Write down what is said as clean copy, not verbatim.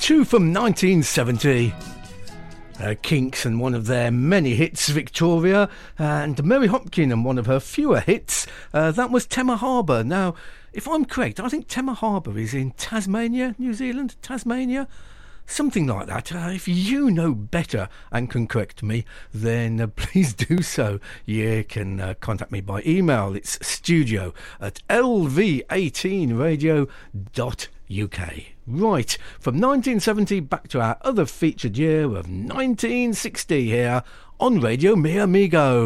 Two from 1970. Kinks and one of their many hits, Victoria, and Mary Hopkin and one of her fewer hits, that was Tema Harbour. Now, if I'm correct, I think Tema Harbour is in Tasmania, New Zealand, Tasmania, something like that. If you know better and can correct me, then please do so. You can contact me by email. It's studio@lv18radio.uk. Right, from 1970 back to our other featured year of 1960 here on Radio Mi Amigo.